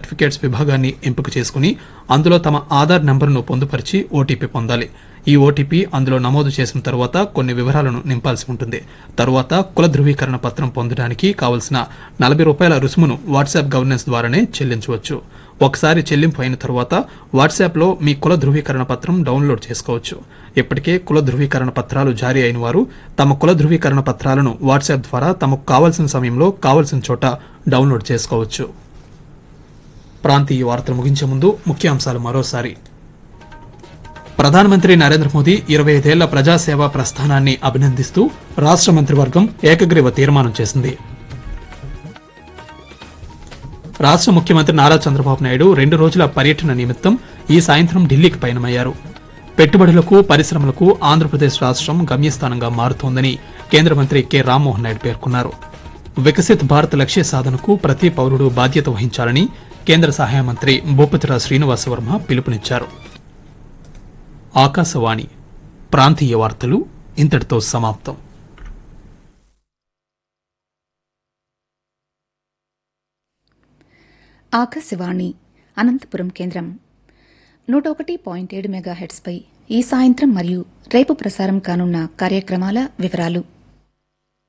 Certificates విభాగాన్ని ఎంపిక చేసుకుని అందులో తమ ఆధార్ నంబరును పొందుపరిచి ఓటీపీ పొందాలి. ఈ ఓటీపీ అందులో నమోదు చేసిన తరువాత కొన్ని వివరాలను నింపాల్సి ఉంటుంది. తరువాత కుల ధృవీకరణ పత్రం పొందడానికి కావలసిన ₹40 రుసుమును వాట్సాప్ గవర్నెన్స్ ద్వారానే చెల్లించవచ్చు. ఒకసారి చెల్లింపు అయిన తరువాత వాట్సాప్లో మీ కుల ధృవీకరణ పత్రం డౌన్లోడ్ చేసుకోవచ్చు. ఇప్పటికే కుల ధృవీకరణ పత్రాలు జారీ అయిన వారు తమ కుల ధృవీకరణ పత్రాలను వాట్సాప్ ద్వారా తమకు కావలసిన సమయంలో కావలసిన చోట డౌన్లోడ్ చేసుకోవచ్చు. ప్రాంతీయ వార్తలు ముగించే ముందు ముఖ్యాంశాలు మరోసారి. ప్రధానమంత్రి నరేంద్ర మోదీ 25 ఏళ్ల ప్రజాసేవా ప్రస్థానాన్ని అభినందిస్తూ రాష్ట్ర మంత్రివర్గం ఏకగ్రీవ తీర్మానం చేసింది. రాష్ట్ర ముఖ్యమంత్రి నారా చంద్రబాబు నాయుడు 2 రోజుల పర్యటన నిమిత్తం ఈ సాయంత్రం ఢిల్లీకి పయనమయ్యారు. పెట్టుబడులకు పరిశ్రమలకు ఆంధ్రప్రదేశ్ రాష్ట్రం గమ్యస్థానంగా మారుతోందని కేంద్ర మంత్రి కె రామ్మోహన్ నాయుడు పేర్కొన్నారు. వికసిత్ భారత్ లక్ష్య సాధనకు ప్రతి పౌరుడు బాధ్యత వహించాలని కేంద్ర సహాయ మంత్రి భూపతిరాజు శ్రీనివాసవర్మ పిలుపునిచ్చారు. ఆకాశవాణి ప్రాంతీయ వార్తలు ఇంతటితో సమాప్తం. ఆకాశవాణి అనంతపురం కేంద్రం 101.7 మెగాహెర్ట్జ్ పై ఈ సాయంత్రం మరియు రేపు ప్రసారం కానున్న కార్యక్రమాల వివరాలు.